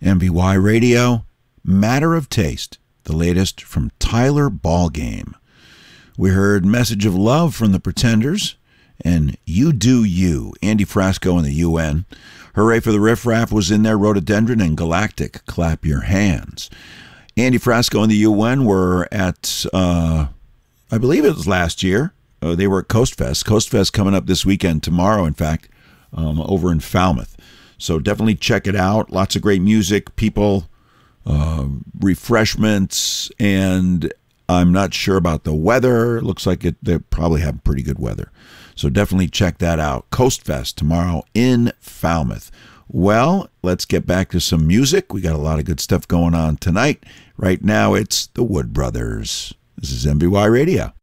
MVY Radio, Matter of Taste, the latest from Tyler Ballgame. We heard Message of Love from the Pretenders and You Do You, Andy Frasco and the UN. Hooray for the Riff Raff was in there, Rhododendron and Galactic, Clap Your Hands. Andy Frasco and the UN were at, I believe it was last year. They were at Coast Fest. Coast Fest coming up this weekend, tomorrow, in fact, over in Falmouth. So definitely check it out. Lots of great music, people, refreshments, and I'm not sure about the weather. It looks like they probably have pretty good weather. So definitely check that out. Coast Fest tomorrow in Falmouth. Well, let's get back to some music. We got a lot of good stuff going on tonight. Right now, it's the Wood Brothers. This is MVY Radio.